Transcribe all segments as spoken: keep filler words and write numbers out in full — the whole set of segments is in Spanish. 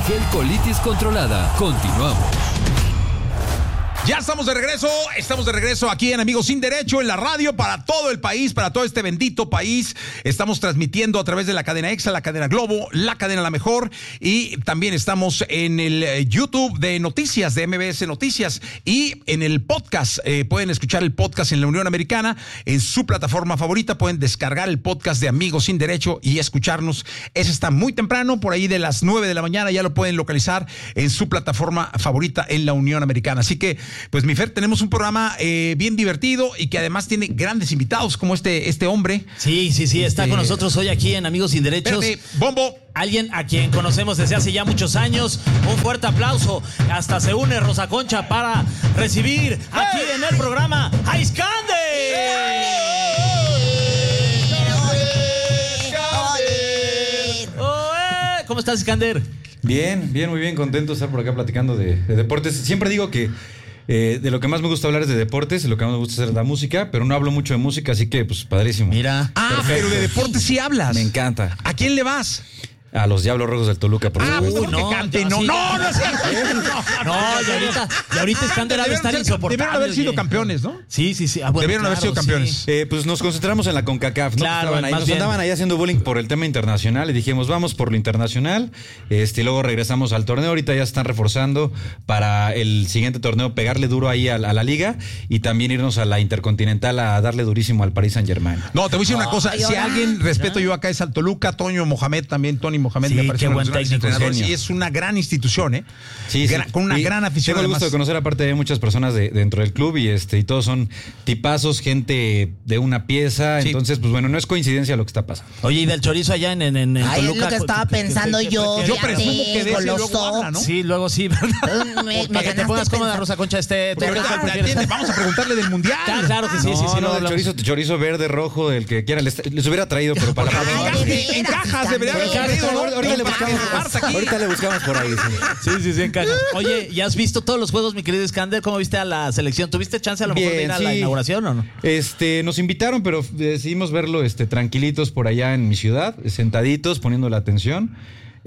Gel Colitis Controlada. Continuamos. Ya estamos de regreso, estamos de regreso aquí en Amigos Sin Derecho, en la radio para todo el país, para todo este bendito país. Estamos transmitiendo a través de la cadena Exa, la cadena Globo, la cadena La Mejor, y también estamos en el YouTube de Noticias, de M B S Noticias, y en el podcast. Eh, pueden escuchar el podcast en la Unión Americana, en su plataforma favorita. Pueden descargar el podcast de Amigos Sin Derecho y escucharnos. Ese está muy temprano, por ahí de las nueve de la mañana, ya lo pueden localizar en su plataforma favorita en la Unión Americana. Así que, pues mi Fer, tenemos un programa eh, bien divertido y que además tiene grandes invitados como este, este hombre. Sí, sí, sí, está este... con nosotros hoy aquí en Amigos Sin Derechos. Espérate, Bombo. Alguien a quien conocemos desde hace ya muchos años. Un fuerte aplauso. Hasta se une Rosa Concha para recibir aquí ¡hey! En el programa a Iskander. ¿Cómo estás, Iskander? Bien, bien, muy bien, contento de estar por acá platicando de, de deportes. Siempre digo que eh, de lo que más me gusta hablar es de deportes, de lo que más me gusta hacer es la música, pero no hablo mucho de música, así que pues padrísimo. Mira. Ah, perfecto. Pero de deportes sí hablas. Me encanta. ¿A quién le vas? A los Diablos Rojos del Toluca, por ah, supuesto. Uy, no, cante, no, no, no, no, no, y ahorita, y ahorita Iskander ha de estar insoportable. Debieron haber sido campeones, ¿no? Sí, sí, sí. Ah, bueno, debieron claro, haber sido campeones. Sí. Eh, pues nos concentramos en la CONCACAF, ¿no? Claro, Estaban ahí, nos bien. andaban ahí haciendo bullying por el tema internacional y dijimos, vamos por lo internacional, este, y luego regresamos al torneo. Ahorita ya están reforzando para el siguiente torneo, pegarle duro ahí a, a la liga y también irnos a la Intercontinental a darle durísimo al Paris Saint-Germain. No, te voy a decir una cosa, Ay, si ahora, alguien respeto ¿ya? yo acá es al Toluca, Toño Mohamed también, Tony Mohamed, sí, me parece qué buen técnico, y es una gran institución, ¿eh? Sí, Gran, sí. con una y gran afición. Tengo el gusto además. de conocer aparte de muchas personas de, dentro del club y este y todos son tipazos, gente de una pieza. Sí. Entonces, pues bueno, no es coincidencia lo que está pasando. Oye, y del chorizo allá en, en, en Ay, Toluca. es lo que estaba pensando ¿qué, qué, yo. qué, Yo qué, presumo que de ese luego habla, ¿no? Sí, luego sí, ¿verdad? Me, me Para que te pongas cómoda, pensar. Rosa Concha, este... Pero ahorita, atiende, vamos a preguntarle del mundial. Ah, claro que sí, no, sí, sí. No, No, no, chorizo, chorizo verde, rojo, el que quiera. Les, les hubiera traído, pero para la Ay, próxima. de En veras, cajas debería haber Iskander. traído, ¿no? Ahorita, ahorita le En buscamos, cajas, aquí. ahorita le buscamos por ahí. Sí. Sí, sí, sí, en cajas. Oye, ¿ya has visto todos los juegos, mi querido Iskander? ¿Cómo viste a la selección? ¿Tuviste chance a lo mejor Bien, de ir a sí. la inauguración o no? Este, nos invitaron, pero decidimos verlo este, tranquilitos por allá en mi ciudad, sentaditos, poniendo la atención.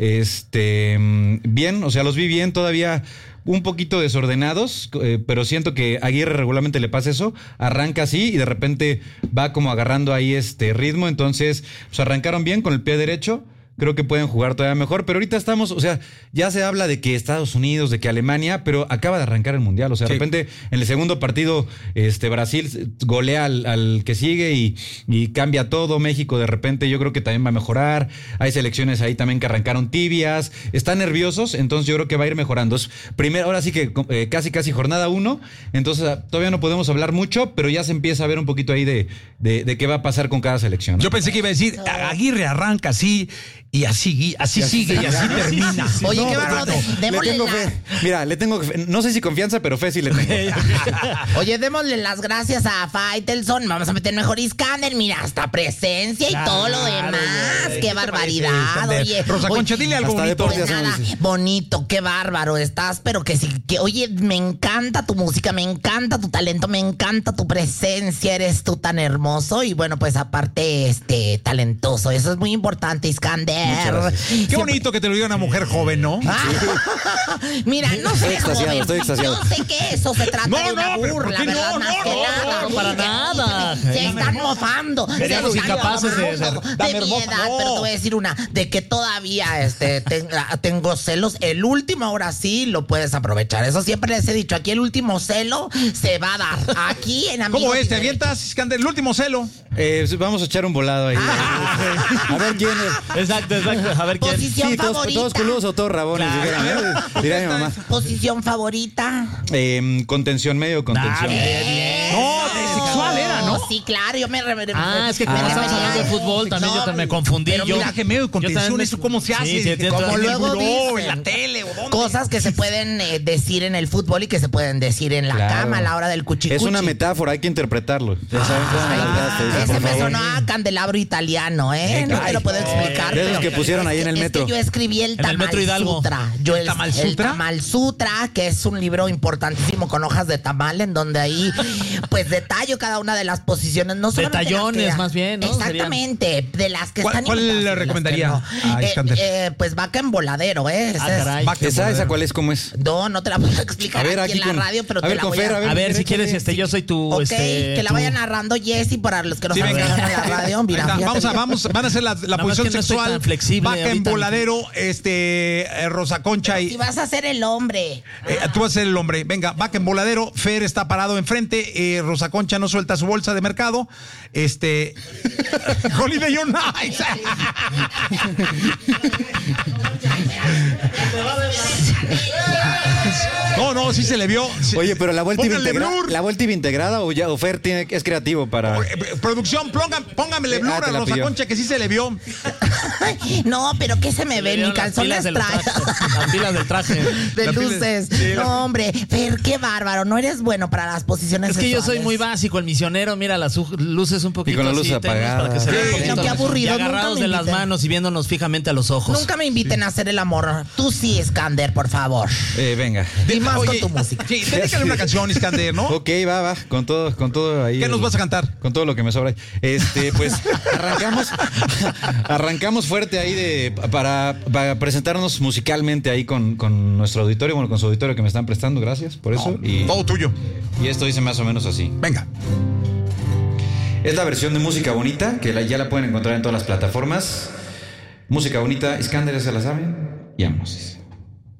Este, bien, o sea, los vi bien, todavía un poquito desordenados, eh, pero siento que a Aguirre regularmente le pasa eso, arranca así y de repente va como agarrando ahí este ritmo, entonces pues arrancaron bien con el pie derecho. Creo que pueden jugar todavía mejor, pero ahorita estamos, o sea, ya se habla de que Estados Unidos, de que Alemania, pero acaba de arrancar el Mundial, o sea, de sí. repente en el segundo partido este Brasil golea al, al que sigue y, y cambia todo, México de repente yo creo que también va a mejorar, hay selecciones ahí también que arrancaron tibias, están nerviosos, entonces yo creo que va a ir mejorando. Es primero, ahora sí que eh, casi casi jornada uno, entonces todavía no podemos hablar mucho, pero ya se empieza a ver un poquito ahí de, de, de qué va a pasar con cada selección, ¿no? Yo pensé que iba a decir, Aguirre arranca así y así, así sigue y así termina. Oye, No, qué pero bárbaro. no, le Démosle tengo la- fe. Mira, le tengo fe. No sé si confianza, pero fe sí le tengo. Oye, démosle las gracias a Faitelson. Vamos a meter mejor Iskander. Mira, hasta presencia y Claro, todo lo demás. oye, Qué ¿qué te barbaridad. parece, Iskander? Oye, Rosa Concha, oye, dile algo hasta bonito. deporte Pues hacemos, nada, dice. bonito, qué bárbaro estás, pero que sí, que oye, me encanta tu música, me encanta tu talento, me encanta tu presencia, eres tú tan hermoso y bueno, pues aparte, este, talentoso, eso es muy importante, Iskander. Qué bonito que te lo diga una mujer joven, ¿no? Ah, mira, no Estoy sé, extasiado, joven, estoy extasiado. yo sé que eso se trata No, de una no, pero ¿por burla, qué no? ¿verdad? No, Más que no, nada. no, para nada. Se están mofando. se Seríamos están incapaces de- mofando de- de, dame mi hermosa, edad, no. pero te voy a decir una, de que todavía este, tenga- tengo celos. El último ahora sí lo puedes aprovechar. Eso siempre les he dicho. Aquí el último celo se va a dar. Aquí en Amigos ¿Cómo es? Sin ¿Te Derechos. avientas, Iskander, el último celo? Eh, vamos a echar un volado ahí. Ah. A ver quién es. Exacto, exacto. A ver quién. Posición Sí, todos, favorita. todos culos o todos rabones, Claro. diría, ¿no? Diría mi mamá. Posición favorita. Eh, contención, medio contención. Ah, bien, bien. No, de sexual era, ¿no? Sí, claro, yo me... re- Ah, es que me como Ah, estamos refería- hablando de fútbol, también No, yo también me confundí. Pero yo, mira que medio de yo contención, también me- ¿eso cómo se hace? Sí, sí, entiendo. ¿Cómo Como en el luego buró, dicen. en la tele o dónde? Cosas que se pueden eh, decir en el fútbol y que se pueden decir en la Claro. cama a la hora del cuchicuchi. Es una metáfora, hay que interpretarlo. Ya saben cómo Ay, me gusta, ese por me favor. sonó a candelabro italiano, ¿eh? No te lo puedo explicar. De esos pero que pusieron ahí en el es que metro. yo escribí el En el Tamal Metro Hidalgo. Sutra. Yo ¿El Tamal el Sutra? Tamal Sutra, que es un libro importantísimo con hojas de tamal, en donde ahí, pues, detallo cada una de las posiciones, no solamente Detallones, las que- más bien, ¿no? Exactamente, de las que ¿Cuál- están cuál invitadas y le de las recomendaría que no. a Eh, Iskander? eh, pues vaca en voladero, ¿eh? Esa Ah, es- caray. Vaca en ¿Esa, voladero. esa cuál es? ¿Cómo es? No, no te la puedo explicar A ver, aquí, aquí en la con- radio, pero a te ver, la con voy Fer, a... a ver. A ver, si échale. quieres, este, yo soy tu. Ok, este, que la tu- vaya narrando Jessy para los que nos Sí, venga. escuchan en la radio. Mira, Ahí está, fíjate vamos a, bien. vamos, van a hacer la, la más posición que no estoy sexual. tan flexible Vaca en ahorita. voladero, este, eh, Rosa Concha y. Y vas a ser el hombre. Eh, tú vas a ser el hombre. Venga, vaca en voladero. Fer está parado enfrente. Eh, Rosa Concha no suelta su bolsa de mercado. Este. Holiday on Ice. No, no, sí se le vio. Sí. Oye, pero la vuelta iba Pónganle integrada, blur. la vuelta iba integrada o ya o Fer tiene, es creativo para. Eh, Producción, ponga- póngamele Ah, blur te a la Rosa pidió. Concha, que sí se le vio. No, pero ¿qué se me ve? Le Mi dieron las calzón pilas les de los trae. trajes, Las pilas del traje. De La pila- luces. sí, la- No, hombre. Fer, qué bárbaro. No eres bueno para las posiciones Es que yo soy sexuales. muy básico, el misionero, mira las u- luces un poquito Y con las así luces tenues apagadas. para que se vea Sí. un poquito. No, qué aburrido, Y nunca agarrados me de las inviten. manos y viéndonos fijamente a los ojos. Nunca me inviten a hacer el amor. Tú sí, Iskander, por favor. Eh, venga. Y más Oye, con tu música. Sí, dedícale una canción, Iskander, ¿no? Ok, va, va, con todo, con todo ahí. ¿Qué nos el- vas a cantar? Con todo lo que me sobra. Este, pues arrancamos, arrancamos fuerte ahí de para, para presentarnos musicalmente ahí con, con nuestro auditorio, bueno, con su auditorio que me están prestando, gracias por eso. Y, Todo tuyo. y esto dice más o menos así. Venga. Es la versión de Música Bonita, que la- ya la pueden encontrar en todas las plataformas. Música Bonita, Iskander, ya se la saben. Y vamos.